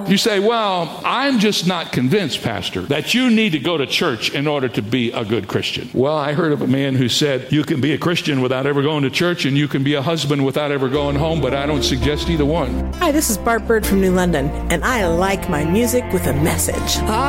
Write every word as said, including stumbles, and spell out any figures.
You say, well, I'm just not convinced, Pastor, that you need to go to church in order to be a good Christian. Well, I heard of a man who said, you can be a Christian without ever going to church, and you can be a husband without ever going home, but I don't suggest either one. Hi, this is Bart Bird from New London, and I like my music with a message.